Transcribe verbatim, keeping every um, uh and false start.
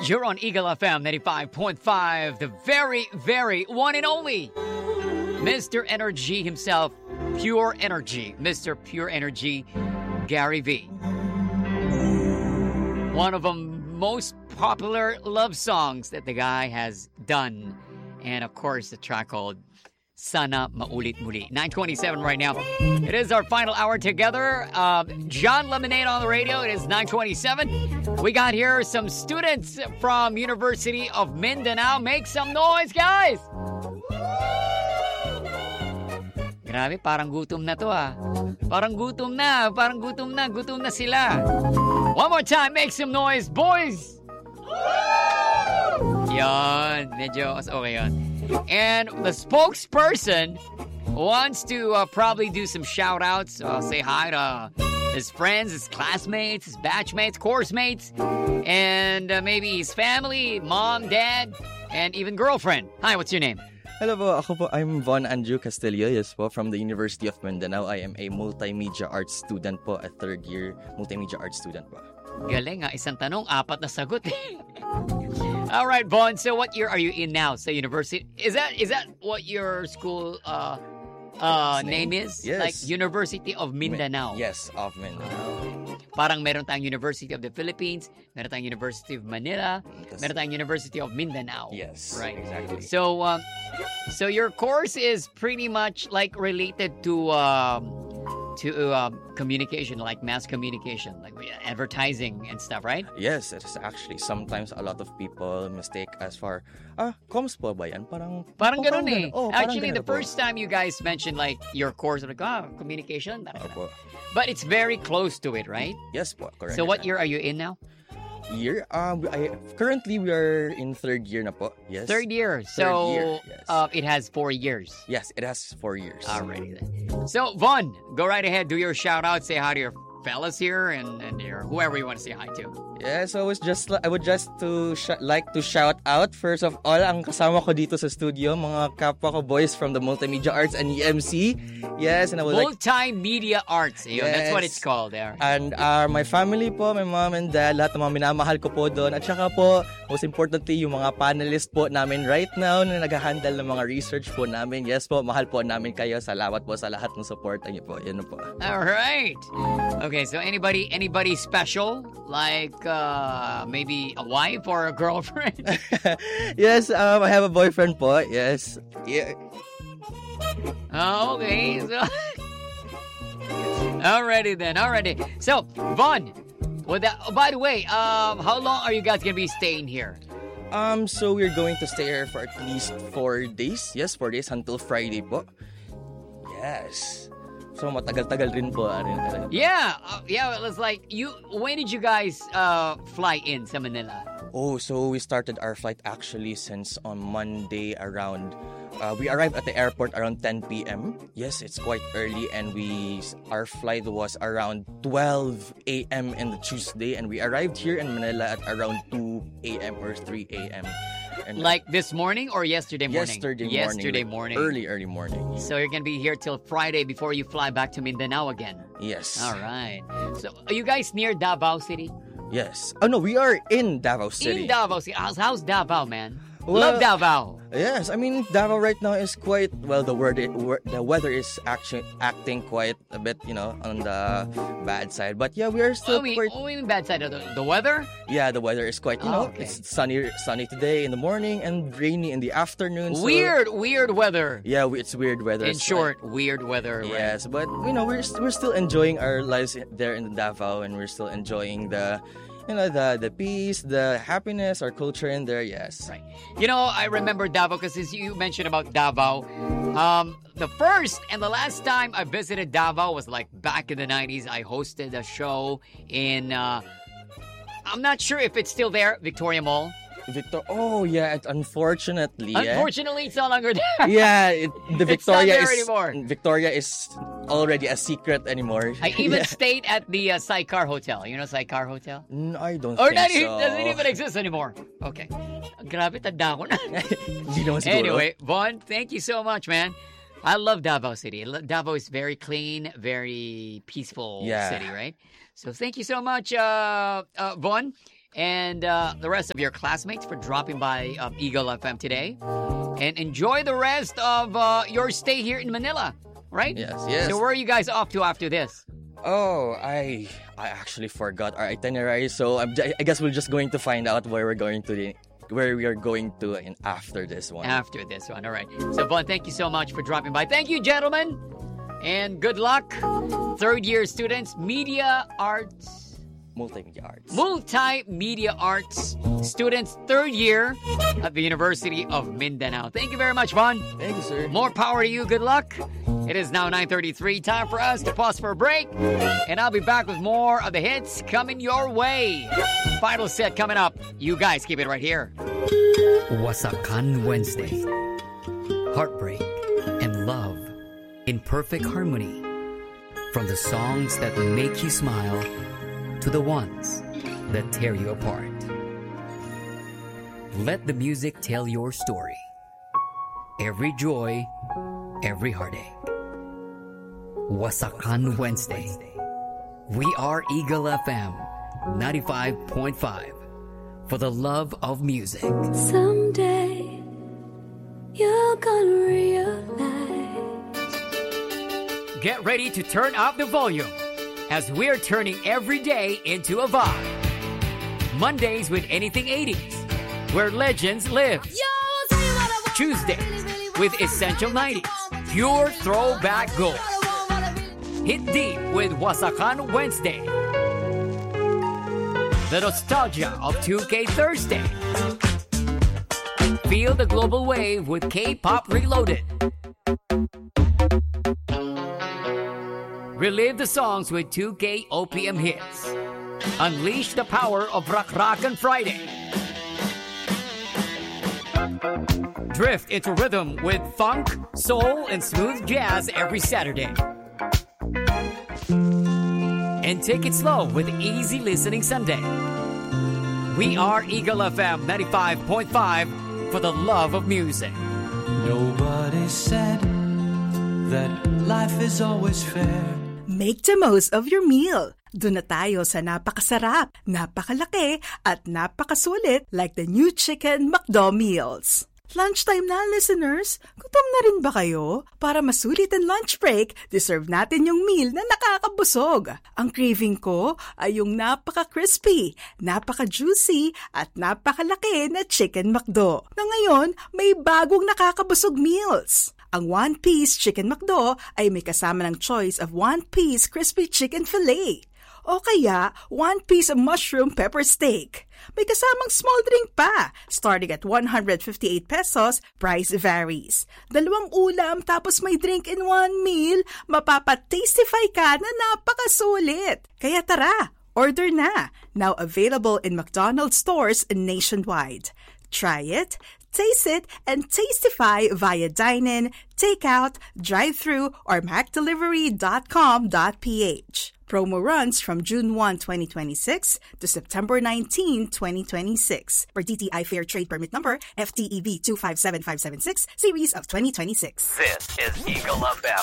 You're on Eagle F M ninety-five point five, the very, very one and only Mister Energy himself, Pure Energy, Mister Pure Energy, Gary V. One of the most popular love songs that the guy has done. And of course, the track called Sana Maulit Muli. nine twenty-seven right now. It is our final hour together. Uh, John Lemonade on the radio. It is nine twenty-seven. We got here some students from University of Mindanao. Make some noise, guys! Grabe, parang gutom na to ah. Parang gutom na, parang gutom na, gutom na sila. One more time, make some noise, boys! Yan, medyo okay yan. And the spokesperson wants to uh, probably do some shout-outs, uh, say hi to his friends, his classmates, his batchmates, course mates, and uh, maybe his family, mom, dad, and even girlfriend. Hi, what's your name? Hello po, ako po, I'm Von Andrew Castillo, yes po, from the University of Mindanao. I am a multimedia arts student po, a third year multimedia arts student po. Galing ha, isang tanong, apat na sagot. All right, Von, so what year are you in now sa university? Is that is that what your school uh uh name? name is? Yes. Like University of Mindanao. Yes, of Mindanao. Parang meron tayong University of the Philippines, meron tayong University of Manila, Yes. meron tayong University of Mindanao. Yes, Right. exactly. So um so your course is pretty much like related to um to um, communication, like mass communication, like advertising and stuff, right? Yes, it is actually sometimes a lot of people mistake as far, ah, comms po ba yan? Parang, Parang oh, ganun eh. Oh, parang Actually, ganun the po. first time you guys mentioned like your course, I'm like, ah, communication. Opo. But it's very close to it, right? Yes po, correct. So what year are you in now? Year? Um, I, currently, we are in third year na po. Yes. Third year. Third So year, yes. uh, it has four years. Yes, it has four years. Alrighty then. So, Von, go right ahead. Do your shout out. Say hi to your fellas here and, and your whoever you want to say hi to. Yeah, so I was just I would just to sh- like to shout out first of all ang kasama ko dito sa studio, mga kapwa ko boys from the Multimedia Arts and E M C. Yes, and I would like Multimedia Arts. Ayun, that's what it's Yes. called there. and uh, my family po, my mom and dad, lahat ng mga minamahal ko po doon. At saka po, most importantly, yung mga panelist po namin right now na nag-handle ng mga research po namin. Yes po, mahal po namin kayo. Salamat po sa lahat ng support niyo po. Yan po. All right. Okay, so anybody anybody special like uh maybe a wife or a girlfriend? Yes, um, I have a boyfriend po. Yes. Yeah. Oh, okay. So Alrighty then. Alrighty. So, Von, with that, oh, by the way, um how long are you guys going to be staying here? Um, so we're going to stay here for at least four days. Yes, four days until Friday po. Yes. So matagal-tagal rin po. Ano, talaga. Yeah, uh, yeah, it was like you when did you guys uh fly in sa Manila? Oh, so we started our flight actually since on Monday around, uh, we arrived at the airport around ten p.m. Yes, it's quite early and we, our flight was around twelve a.m. in the Tuesday and we arrived here in Manila at around two a.m. or three a.m. And Like this morning or yesterday morning? yesterday morning. Yesterday like morning. Early, early morning. So you're gonna be here till Friday before you fly back to Mindanao again. Yes. All right. So are you guys near Davao City? Yes. Oh no, we are in Davao City. In Davao City. How's, how's Davao, man? Well- Love Davao. Yes, I mean Davao right now is quite well. The word, the weather is actually acting quite a bit, you know, on the bad side. But yeah, we are Oh, still we, quite. oh, we mean bad side of the, the weather? Yeah, the weather is quite, you Oh, know, okay. it's sunny, sunny today in the morning and rainy in the afternoon. So, Weird, weird weather. Yeah, we- it's weird weather. In It's short, weird weather. like- right? yes, but you know, we're we're still enjoying our lives there in Davao, and we're still enjoying the, you know, the the peace, the happiness, our culture in there. Yes. Right. You know, I remember Davao because as you mentioned about Davao, um, the first and the last time I visited Davao was like back in the nineties. I hosted a show in, uh, I'm not sure if it's still there, Victoria Mall. Victor. Oh yeah, it, unfortunately. yeah. Unfortunately, it's no longer there. Yeah, it, the It's not Victoria there is anymore. Victoria is already a secret anymore. I even Yeah. stayed at the uh, Sycar Hotel. You know Sycar Hotel? Mm, I don't Or think not, so. it doesn't even exist anymore. Okay. Grabe, tanda ko na. Hindi naman siguro. Anyway, Von, thank you so much, man. I love Davao City. Lo- Davao is very clean, very peaceful Yeah. city, right? So thank you so much, uh, uh, Von. and uh, the rest of your classmates for dropping by um, Eagle F M today. And enjoy the rest of uh, your stay here in Manila, right? Yes, yes. So where are you guys off to after this? Oh, I I actually forgot our itinerary, so I'm, I guess we're just going to find out where we're going to the, where we are going to in after this one. After this one, all right. So, Von, thank you so much for dropping by. Thank you, gentlemen, and good luck. Third year students, media arts. Multimedia arts. Multimedia arts students, third year at the University of Mindanao. Thank you very much, Von. Thank you, sir. More power to you. Good luck. It is now nine thirty-three. Time for us to pause for a break. And I'll be back with more of the hits coming your way. Final set coming up. You guys keep it right here. Wasakan Wednesday. Heartbreak and love in perfect harmony. From the songs that make you smile to the ones that tear you apart. Let the music tell your story. Every joy, every heartache. Wasakan Wednesday. We are Eagle F M ninety-five point five for the love of music. Someday you're gonna realize. Get ready to turn up the volume as we're turning every day into a vibe. Mondays with Anything eighties, where legends live. Tuesdays with Essential nineties, pure throwback gold. Hit deep with Wasakan Wednesday. The nostalgia of two K Thursday. Feel the global wave with K-Pop Reloaded. Relive the songs with two K O P M hits. Unleash the power of Rock Rockin' Friday. Drift into rhythm with funk, soul, and smooth jazz every Saturday. And take it slow with easy listening Sunday. We are Eagle F M ninety-five point five for the love of music. Nobody said that life is always fair. Make the most of your meal. Doon na tayo sa napakasarap, napakalaki, at napakasulit like the new Chicken McDo meals. Lunchtime na, listeners. Gutom na rin ba kayo? Para masulit ang lunch break, deserve natin yung meal na nakakabusog. Ang craving ko ay yung napaka-crispy, napaka-juicy, at napakalaki na Chicken McDo. Na ngayon, may bagong nakakabusog meals. Ang one-piece Chicken McDo ay may kasama ng choice of one-piece crispy chicken fillet. O kaya, one-piece mushroom pepper steak. May kasamang small drink pa. Starting at one hundred fifty-eight pesos, price varies. Dalawang ulam tapos may drink in one meal, mapapatastify ka na napakasulit. Kaya tara, order na. Now available in McDonald's stores nationwide. Try it, taste it, and tastify via dine-in, take-out, drive-thru, or mac delivery dot com dot p h. Promo runs from June first, twenty twenty-six to September nineteenth, twenty twenty-six. For D T I Fair Trade Permit Number F T E B two five seven five seven six, Series of twenty twenty-six. This is Eagle F M